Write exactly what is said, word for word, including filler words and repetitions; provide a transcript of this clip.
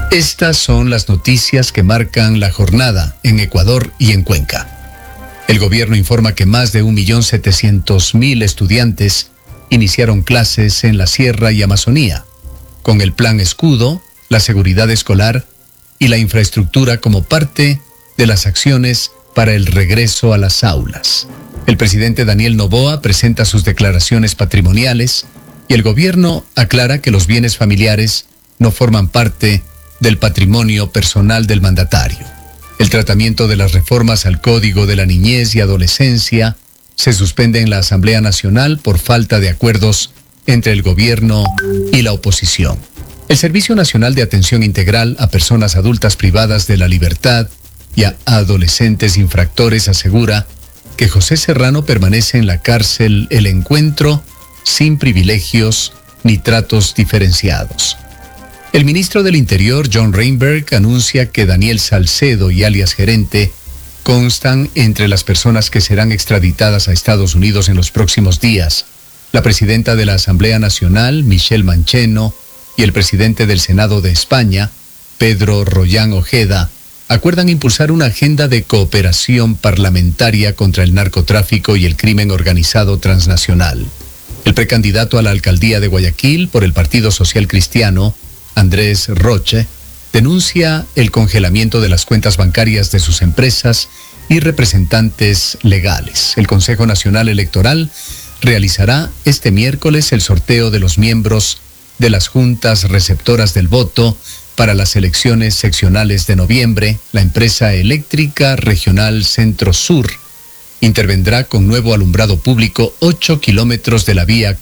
Estas son las noticias que marcan la jornada en Ecuador y en Cuenca. El gobierno informa que más de un millón setecientos mil estudiantes iniciaron clases en la Sierra y Amazonía, con el Plan Escudo, la seguridad escolar y la infraestructura como parte de las acciones para el regreso a las aulas. El presidente Daniel Noboa presenta sus declaraciones patrimoniales y el gobierno aclara que los bienes familiares no forman parte del patrimonio personal del mandatario. El tratamiento de las reformas al Código de la Niñez y Adolescencia se suspende en la Asamblea Nacional por falta de acuerdos entre el gobierno y la oposición. El Servicio Nacional de Atención Integral a Personas Adultas Privadas de la Libertad y a adolescentes infractores asegura que José Serrano permanece en la cárcel El Encuentro sin privilegios ni tratos diferenciados. El ministro del Interior, John Reinberg, anuncia que Daniel Salcedo y alias Gerente constan entre las personas que serán extraditadas a Estados Unidos en los próximos días. La presidenta de la Asamblea Nacional, Michelle Mancheno, y el presidente del Senado de España, Pedro Rollán Ojeda, acuerdan impulsar una agenda de cooperación parlamentaria contra el narcotráfico y el crimen organizado transnacional. El precandidato a la alcaldía de Guayaquil por el Partido Social Cristiano, Andrés Roche, denuncia el congelamiento de las cuentas bancarias de sus empresas y representantes legales. El Consejo Nacional Electoral realizará este miércoles el sorteo de los miembros de las juntas receptoras del voto para las elecciones seccionales de noviembre. La empresa eléctrica regional Centro Sur intervendrá con nuevo alumbrado público ocho kilómetros de la vía